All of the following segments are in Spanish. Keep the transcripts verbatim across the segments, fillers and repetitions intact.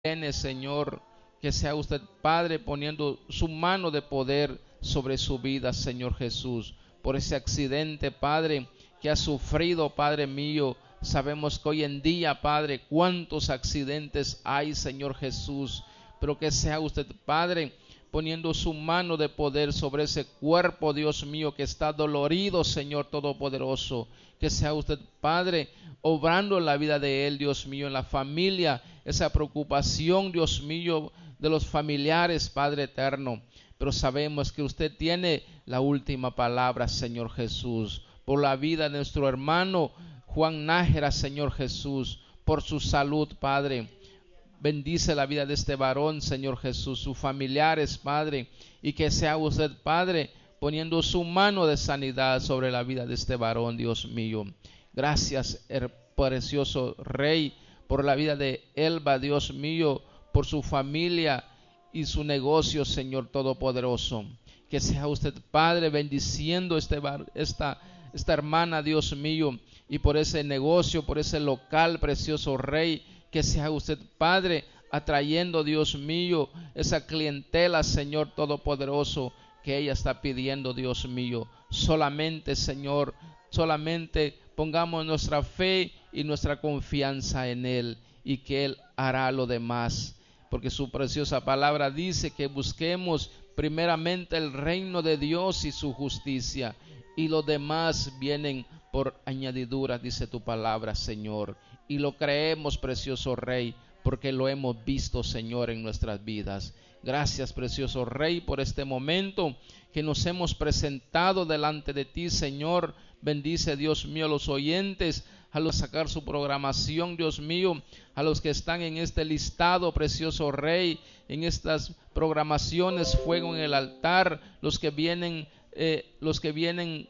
viene, Señor, que sea usted, Padre, poniendo su mano de poder sobre su vida, Señor Jesús, por ese accidente, Padre, que ha sufrido, Padre mío. Sabemos que hoy en día, Padre, cuántos accidentes hay, Señor Jesús, pero que sea usted, Padre, poniendo su mano de poder sobre ese cuerpo, Dios mío, que está dolorido, Señor Todopoderoso. Que sea usted, Padre, obrando en la vida de él, Dios mío, en la familia, esa preocupación, Dios mío, de los familiares, Padre eterno. Pero sabemos que usted tiene la última palabra, Señor Jesús, por la vida de nuestro hermano Juan Nájera, Señor Jesús, por su salud, Padre. Bendice la vida de este varón, Señor Jesús, sus familiares, Padre, y que sea usted, Padre, poniendo su mano de sanidad sobre la vida de este varón, Dios mío. Gracias, precioso Rey, por la vida de Elba, Dios mío, por su familia y su negocio, Señor Todopoderoso. Que sea usted, Padre, bendiciendo este, esta, esta hermana, Dios mío, y por ese negocio, por ese local, precioso Rey. Que sea usted, Padre, atrayendo, Dios mío, esa clientela, Señor Todopoderoso, que ella está pidiendo, Dios mío. Solamente, Señor, solamente pongamos nuestra fe y nuestra confianza en Él, y que Él hará lo demás. Porque su preciosa palabra dice que busquemos primeramente el reino de Dios y su justicia, y los demás vienen por añadidura, dice tu palabra, Señor. Y lo creemos, precioso Rey, porque lo hemos visto, Señor, en nuestras vidas. Gracias, precioso Rey, por este momento que nos hemos presentado delante de ti, Señor. Bendice, Dios mío, a los oyentes, a los que sacar su programación, Dios mío, a los que están en este listado, precioso Rey, en estas programaciones, fuego en el altar, los que vienen, eh, los que vienen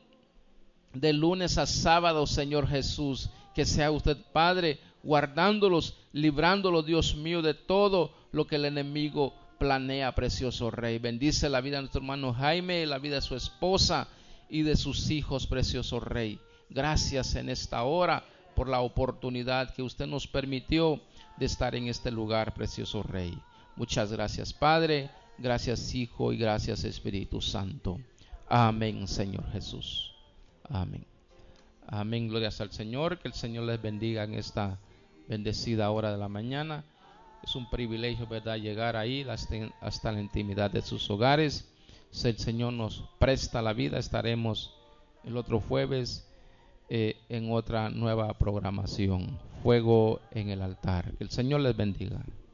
de lunes a sábado, Señor Jesús. Que sea usted, Padre, guardándolos, librándolos, Dios mío, de todo lo que el enemigo planea, precioso Rey. Bendice la vida de nuestro hermano Jaime, la vida de su esposa y de sus hijos, precioso Rey. Gracias en esta hora por la oportunidad que usted nos permitió de estar en este lugar, precioso Rey. Muchas gracias, Padre, gracias, Hijo, y gracias, Espíritu Santo. Amén, Señor Jesús. Amén. Amén, glorias al Señor. Que el Señor les bendiga en esta bendecida hora de la mañana. Es un privilegio, ¿verdad?, llegar ahí hasta la intimidad de sus hogares. Si el Señor nos presta la vida, estaremos el otro jueves eh, en otra nueva programación, Fuego en el Altar. Que el Señor les bendiga.